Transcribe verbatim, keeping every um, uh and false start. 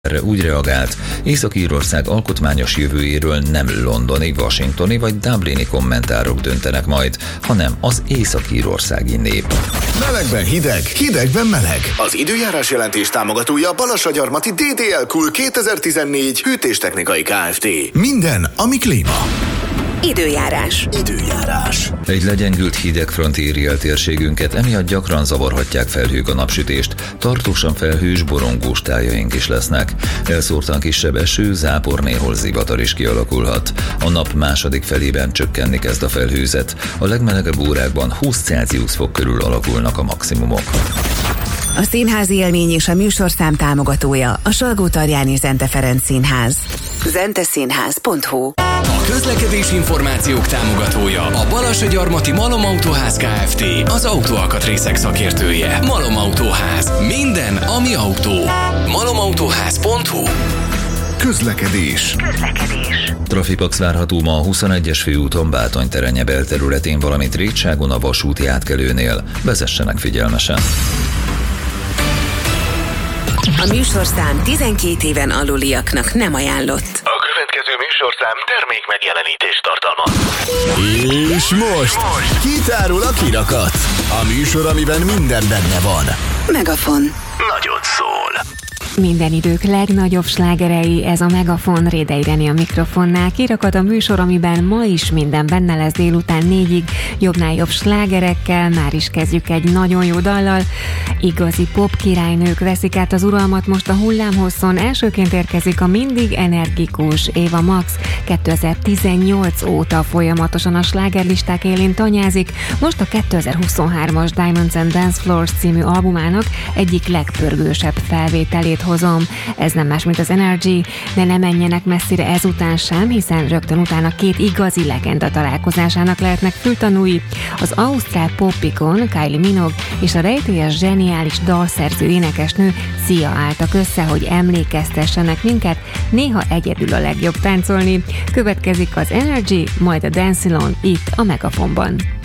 Erre úgy reagált, Észak-Írország alkotmányos jövőjéről nem londoni, washingtoni vagy dublini kommentárok döntenek majd, hanem az észak-írországi nép. Melegben hideg, hidegben meleg. Az időjárás jelentés támogatója a Balassagyarmati dé dé el Cool kétezer-tizennégy hűtéstechnikai Kft. Minden, ami klíma. Időjárás. Időjárás. Egy legyengült hidegfront éri el térségünket, emiatt gyakran zavarhatják felhők a napsütést, tartósan felhős, borongós tájaink is lesznek. Elszórtan kisebb eső, zápor, néhol zivatar is kialakulhat. A nap második felében csökkenni kezd a felhőzet. A legmelegebb órákban húsz Celsius fok körül alakulnak a maximumok. A színházi élmény és a műsorszám támogatója a Salgó-Tarjáni Zente Ferenc Színház. zenteszínház pont hu. A közlekedési információk támogatója a Balassagyarmati Malom Autóház Kft. Az autóalkatrészek szakértője. Malom Autóház. Minden, ami autó. malomautóház pont hu. Közlekedés. Közlekedés. Trafipax várható ma a huszonegyes főúton Bátony-Terenye belterületén, valamint Rétságon a vasúti átkelőnél. Vezessenek figyelmesen. A műsorszám tizenkét éven aluliaknak nem ajánlott. A következő műsorszám termék megjelenítést tartalmaz. És most kitárul a kirakat. A műsor, amiben minden benne van. Megafon. Nagyot szól. Minden idők legnagyobb slágerei, ez a Megafon, Rédei Reni a mikrofonnál. Kirakad a műsor, amiben ma is minden benne lesz délután négyig, jobbnál jobb slágerekkel. Már is kezdjük egy nagyon jó dallal. Igazi pop királynők veszik át az uralmat most a hullámhosszon. Elsőként érkezik a mindig energikus Eva Max. kétezer-tizennyolc óta folyamatosan a slágerlisták élén tanyázik. Most a kétezer-huszonhármas Diamonds and Dance Floors című albumának egyik legpörgősebb felvételét hozom. Ez nem más, mint az Energy, de ne menjenek messzire ezután sem, hiszen rögtön utána két igazi legenda találkozásának lehetnek fültanúi. Az ausztrál popikon Kylie Minogue és a rejtélyes zseniális dalszerző énekesnő Sia álltak össze, hogy emlékeztessenek minket, néha egyedül a legjobb táncolni. Következik az Energy, majd a Dance Alone itt a Megafonban.